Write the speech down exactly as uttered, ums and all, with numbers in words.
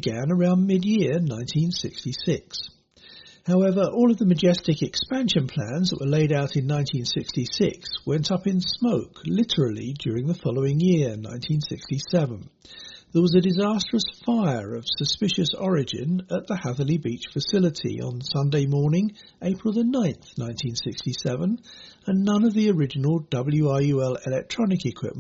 began around mid-year nineteen sixty-six. However, all of the Majestic expansion plans that were laid out in nineteen sixty-six went up in smoke, literally, during the following year, nineteen sixty-seven. There was a disastrous fire of suspicious origin at the Hatherley Beach facility on Sunday morning, April the ninth, nineteen sixty-seven, and none of the original W R U L electronic equipment